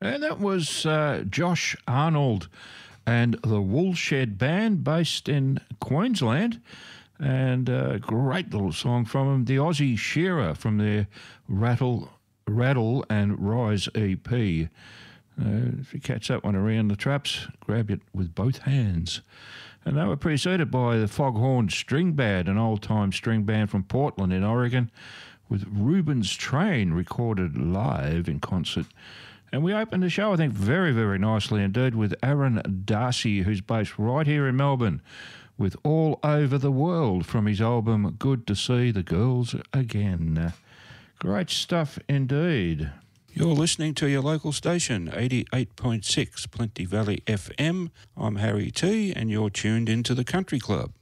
And that was Josh Arnold and the Woolshed Band based in Queensland. And a great little song from him, the Aussie Shearer from their Rattle and Rise EP. If you catch that one around the traps, grab it with both hands. And they were preceded by the Foghorn String Band, an old-time string band from Portland in Oregon, with Reuben's Train recorded live in concert. And we opened the show, I think, very, very nicely indeed with Aaron Darcy, who's based right here in Melbourne, with All Over the World from his album Good to See the Girls Again. Great stuff indeed. You're listening to your local station, 88.6 Plenty Valley FM. I'm Harry T, and you're tuned into the Country Club.